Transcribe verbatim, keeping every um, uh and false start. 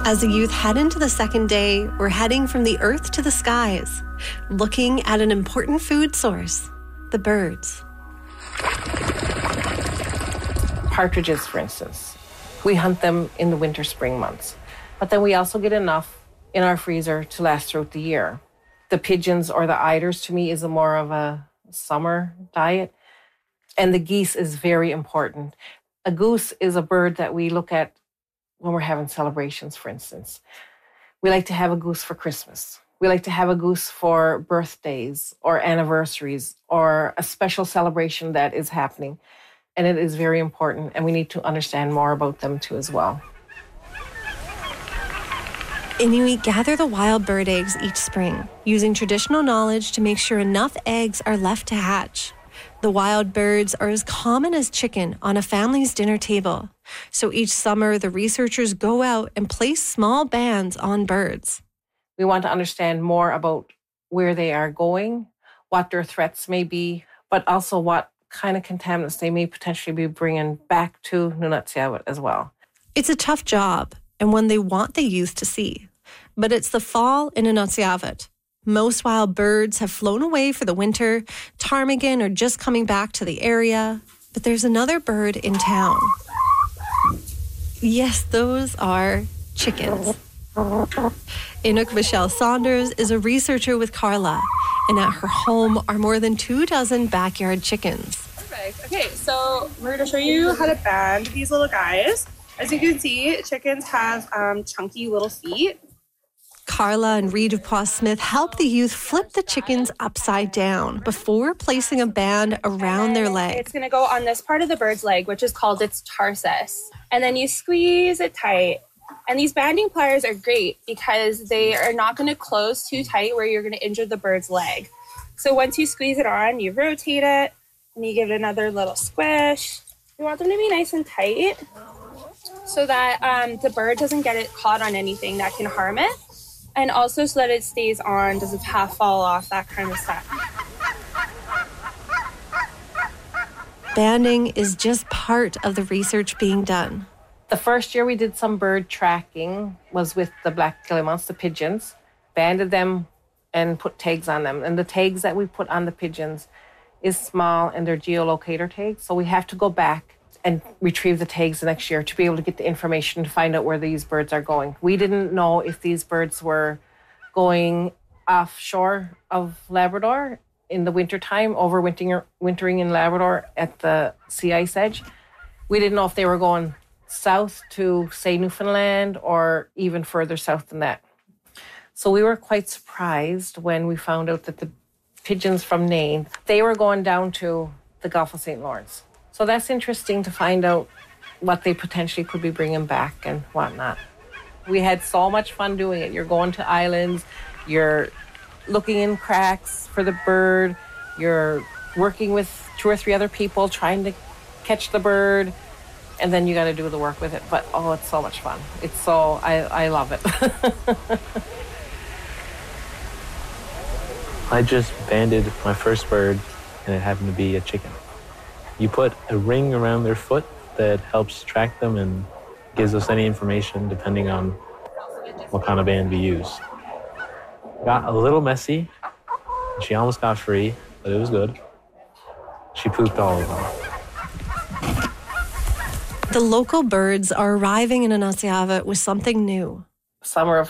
As the youth head into the second day, we're heading from the earth to the skies, looking at an important food source, the birds. Partridges, for instance. We hunt them in the winter, spring months. But then we also get enough in our freezer to last throughout the year. The pigeons or the eiders, to me, is a more of a summer diet. And the geese is very important. A goose is a bird that we look at when we're having celebrations, for instance. We like to have a goose for Christmas. We like to have a goose for birthdays or anniversaries or a special celebration that is happening. And it is very important, and we need to understand more about them too as well. Inuit gather the wild bird eggs each spring, using traditional knowledge to make sure enough eggs are left to hatch. The wild birds are as common as chicken on a family's dinner table. So each summer, the researchers go out and place small bands on birds. We want to understand more about where they are going, what their threats may be, but also what kind of contaminants they may potentially be bringing back to Nunatsiavut as well. It's a tough job and one they want the youth to see. But it's the fall in Nunatsiavut. Most wild birds have flown away for the winter. Ptarmigan are just coming back to the area. But there's another bird in town. Yes, those are chickens. Inuk Michelle Saunders is a researcher with Carla, and at her home are more than two dozen backyard chickens. Perfect. Okay, so we're going to show you how to band these little guys. As you can see, chickens have um, chunky little feet. Carla and Reed Dupois-Smith help the youth flip the chickens upside down before placing a band around their leg. It's going to go on this part of the bird's leg, which is called its tarsus. And then you squeeze it tight. And these banding pliers are great because they are not going to close too tight where you're going to injure the bird's leg. So once you squeeze it on, you rotate it and you give it another little squish. You want them to be nice and tight so that um, the bird doesn't get it caught on anything that can harm it. And also so that it stays on, doesn't half fall off, that kind of stuff. Banding is just part of the research being done. The first year we did some bird tracking was with the black guillemots, the pigeons, banded them and put tags on them. And the tags that we put on the pigeons is small and they're geolocator tags. So we have to go back and retrieve the tags the next year to be able to get the information to find out where these birds are going. We didn't know if these birds were going offshore of Labrador in the wintertime, overwintering wintering in Labrador at the sea ice edge. We didn't know if they were going south to, say, Newfoundland or even further south than that. So we were quite surprised when we found out that the pigeons from Nain, they were going down to the Gulf of Saint Lawrence. So that's interesting to find out what they potentially could be bringing back and whatnot. We had so much fun doing it. You're going to islands, you're looking in cracks for the bird, you're working with two or three other people trying to catch the bird, and then you got to do the work with it. But, oh, it's so much fun. It's so, I, I love it. I just banded my first bird, and it happened to be a chicken. You put a ring around their foot that helps track them and gives us any information depending on what kind of band we use. Got a little messy. She almost got free, but it was good. She pooped all of them. The local birds are arriving in Nunatsiavut with something new. Summer of